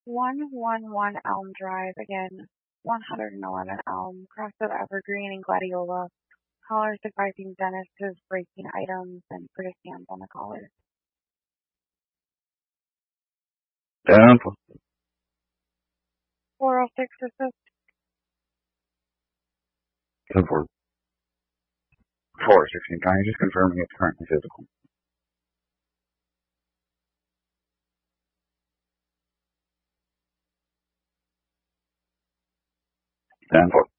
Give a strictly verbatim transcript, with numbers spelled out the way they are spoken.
one one one Elm Drive, again, one eleven Elm, cross of Evergreen and Gladiola. Callers advising dentist is breaking items and put his hands on the collar. Dental. four oh six assist. ten four. four sixteen. Can you just confirming it's currently physical? ten four.